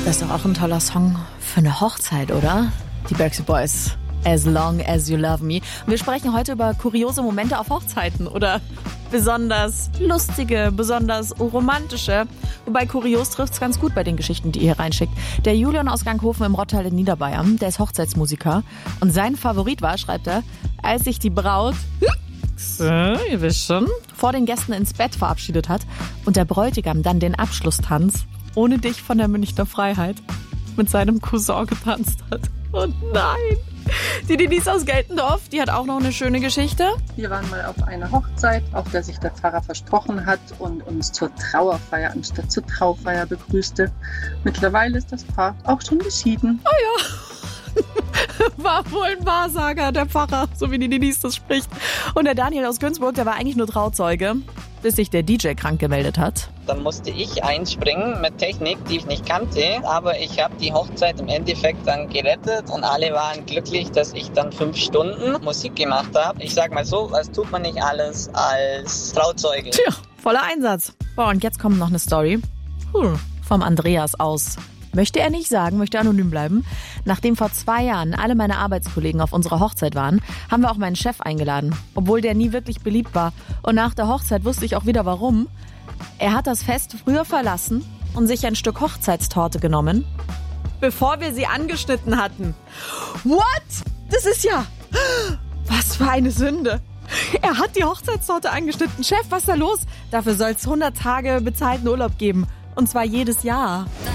Das ist doch auch ein toller Song für eine Hochzeit, oder? Die Backstreet Boys. As long as you love me. Und wir sprechen heute über kuriose Momente auf Hochzeiten oder besonders lustige, besonders romantische. Wobei kurios trifft's ganz gut bei den Geschichten, die ihr reinschickt. Der Julian aus Ganghofen im Rottal in Niederbayern, der ist Hochzeitsmusiker. Und sein Favorit war, schreibt er, als sich die Braut, ihr wisst schon, vor den Gästen ins Bett verabschiedet hat und der Bräutigam dann den Abschlusstanz ohne dich von der Münchner Freiheit mit seinem Cousin getanzt hat. Und nein! Die Denise aus Geltendorf, die hat auch noch eine schöne Geschichte. Wir waren mal auf einer Hochzeit, auf der sich der Pfarrer versprochen hat und uns zur Trauerfeier anstatt zur Traufeier begrüßte. Mittlerweile ist das Paar auch schon geschieden. Oh ja. War wohl ein Wahrsager, der Pfarrer, so wie die Denise das spricht. Und der Daniel aus Günzburg, der war eigentlich nur Trauzeuge, bis sich der DJ krank gemeldet hat. Dann musste ich einspringen mit Technik, die ich nicht kannte. Aber ich habe die Hochzeit im Endeffekt dann gerettet und alle waren glücklich, dass ich dann 5 Stunden Musik gemacht habe. Ich sag mal so, was tut man nicht alles als Trauzeuge? Tja, voller Einsatz. Boah, und jetzt kommt noch eine Story vom Andreas aus. Möchte er nicht sagen, möchte anonym bleiben. Nachdem vor 2 Jahren alle meine Arbeitskollegen auf unserer Hochzeit waren, haben wir auch meinen Chef eingeladen, obwohl der nie wirklich beliebt war. Und nach der Hochzeit wusste ich auch wieder warum. Er hat das Fest früher verlassen und sich ein Stück Hochzeitstorte genommen, bevor wir sie angeschnitten hatten. What? Das ist ja... Was für eine Sünde. Er hat die Hochzeitstorte angeschnitten. Chef, was ist da los? Dafür soll es 100 Tage bezahlten Urlaub geben. Und zwar jedes Jahr.